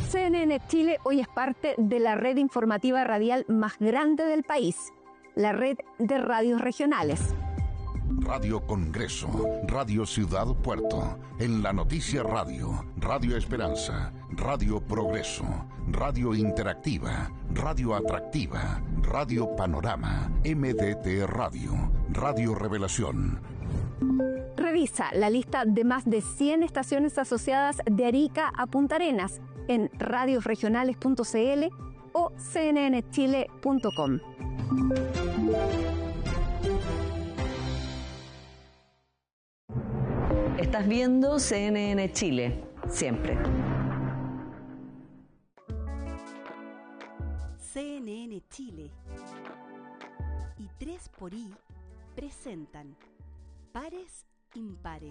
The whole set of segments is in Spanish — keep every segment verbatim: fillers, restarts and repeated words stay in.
C N N Chile hoy es parte de la red informativa radial más grande del país, la red de radios regionales. Radio Congreso, Radio Ciudad Puerto, En la Noticia Radio, Radio Esperanza, Radio Progreso, Radio Interactiva, Radio Atractiva, Radio Panorama, M D T Radio, Radio Revelación. Revisa la lista de más de cien estaciones asociadas de Arica a Punta Arenas en radios regionales punto c l o c n n chile punto com. Estás viendo C N N Chile, siempre. C N N Chile y tres por I presentan Pares Impares.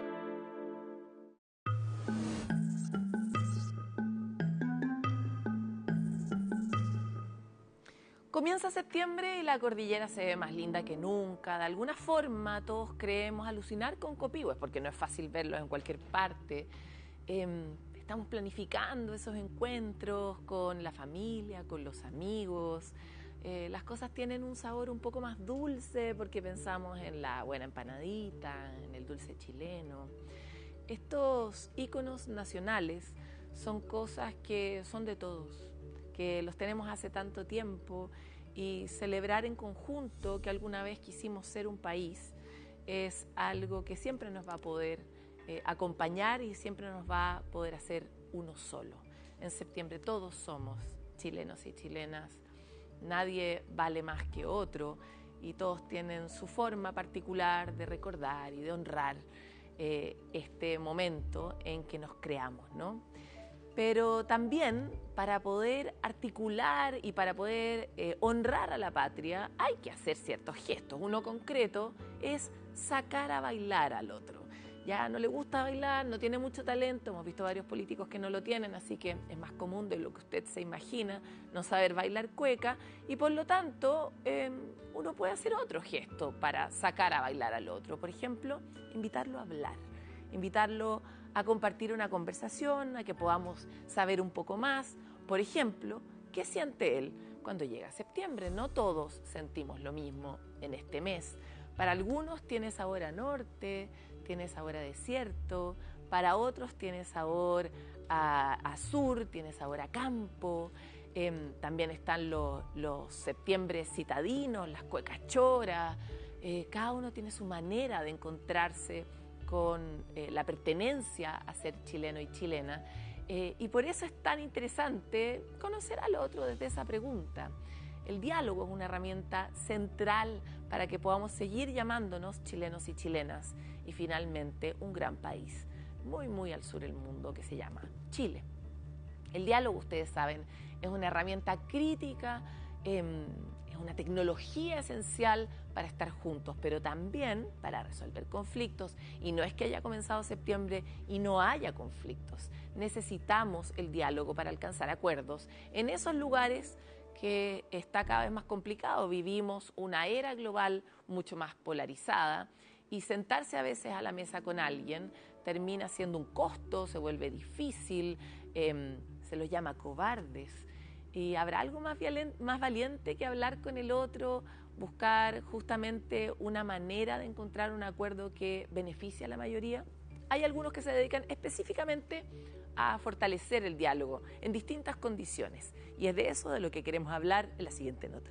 Comienza septiembre y la cordillera se ve más linda que nunca. De alguna forma todos creemos alucinar con Copihue, porque no es fácil verlos en cualquier parte. Eh, estamos planificando esos encuentros con la familia, con los amigos. Eh, las cosas tienen un sabor un poco más dulce porque pensamos en la buena empanadita, en el dulce chileno. Estos íconos nacionales son cosas que son de todos, que los tenemos hace tanto tiempo, y celebrar en conjunto que alguna vez quisimos ser un país es algo que siempre nos va a poder eh, acompañar y siempre nos va a poder hacer uno solo. En septiembre todos somos chilenos y chilenas, nadie vale más que otro y todos tienen su forma particular de recordar y de honrar eh, este momento en que nos creamos, ¿no? Pero también para poder articular y para poder eh, honrar a la patria hay que hacer ciertos gestos. Uno concreto es sacar a bailar al otro. Ya no le gusta bailar, no tiene mucho talento, hemos visto varios políticos que no lo tienen, así que es más común de lo que usted se imagina no saber bailar cueca, y por lo tanto eh, uno puede hacer otro gesto para sacar a bailar al otro. Por ejemplo, invitarlo a hablar, invitarlo a compartir una conversación, a que podamos saber un poco más. Por ejemplo, ¿qué siente él cuando llega septiembre? No todos sentimos lo mismo en este mes. Para algunos tiene sabor a norte, tiene sabor a desierto, para otros tiene sabor a, a sur, tiene sabor a campo. Eh, también están los, los septiembres citadinos, las cuecas choras. Eh, cada uno tiene su manera de encontrarse con eh, la pertenencia a ser chileno y chilena, eh, y por eso es tan interesante conocer al otro desde esa pregunta. El diálogo es una herramienta central para que podamos seguir llamándonos chilenos y chilenas y finalmente un gran país muy muy al sur del mundo que se llama Chile. El diálogo, ustedes saben, es una herramienta crítica, eh, es una tecnología esencial para estar juntos, pero también para resolver conflictos. Y no es que haya comenzado septiembre y no haya conflictos. Necesitamos el diálogo para alcanzar acuerdos en esos lugares que está cada vez más complicado. Vivimos una era global mucho más polarizada y sentarse a veces a la mesa con alguien termina siendo un costo, se vuelve difícil, eh, se los llama cobardes. ¿Y habrá algo más, más valiente que hablar con el otro, buscar justamente una manera de encontrar un acuerdo que beneficie a la mayoría? Hay algunos que se dedican específicamente a fortalecer el diálogo en distintas condiciones, y es de eso de lo que queremos hablar en la siguiente nota.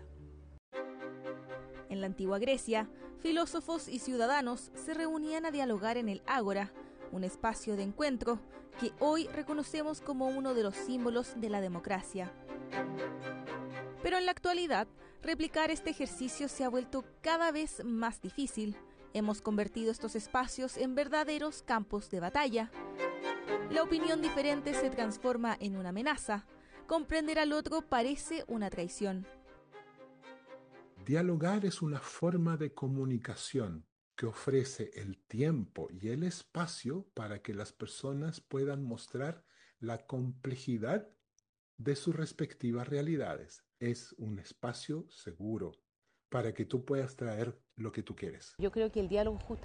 En la antigua Grecia, filósofos y ciudadanos se reunían a dialogar en el ágora, un espacio de encuentro que hoy reconocemos como uno de los símbolos de la democracia. Pero en la actualidad, replicar este ejercicio se ha vuelto cada vez más difícil. Hemos convertido estos espacios en verdaderos campos de batalla. La opinión diferente se transforma en una amenaza. Comprender al otro parece una traición. Dialogar es una forma de comunicación que ofrece el tiempo y el espacio para que las personas puedan mostrar la complejidad de sus respectivas realidades. Es un espacio seguro para que tú puedas traer lo que tú quieres. Yo creo que el diálogo justo